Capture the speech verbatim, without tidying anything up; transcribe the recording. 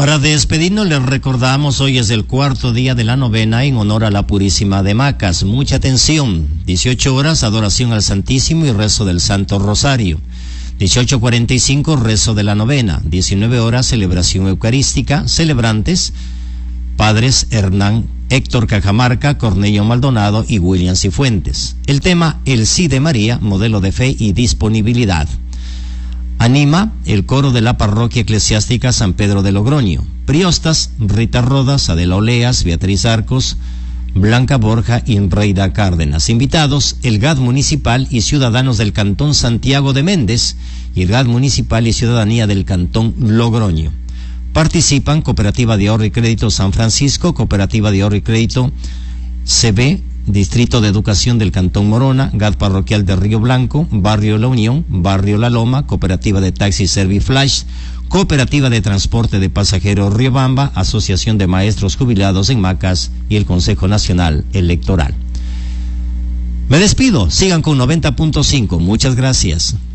Para despedirnos les recordamos, hoy es el cuarto día de la novena en honor a la Purísima de Macas. Mucha atención, dieciocho horas adoración al Santísimo y rezo del Santo Rosario. dieciocho cuarenta y cinco rezo de la novena. diecinueve horas celebración eucarística. Celebrantes: padres Hernán Héctor Cajamarca, Cornelio Maldonado y William Cifuentes. El tema: el sí de María, modelo de fe y disponibilidad. Anima el coro de la parroquia eclesiástica San Pedro de Logroño. Priostas: Rita Rodas, Adela Oleas, Beatriz Arcos, Blanca Borja y Reida Cárdenas. Invitados: el G A D municipal y ciudadanos del Cantón Santiago de Méndez y el G A D municipal y ciudadanía del Cantón Logroño. Participan Cooperativa de Ahorro y Crédito San Francisco, Cooperativa de Ahorro y Crédito C B, Distrito de Educación del Cantón Morona, G A D Parroquial de Río Blanco, Barrio La Unión, Barrio La Loma, Cooperativa de Taxi Service Flash, Cooperativa de Transporte de Pasajeros Riobamba, Asociación de Maestros Jubilados en Macas y el Consejo Nacional Electoral. Me despido, sigan con noventa punto cinco, muchas gracias.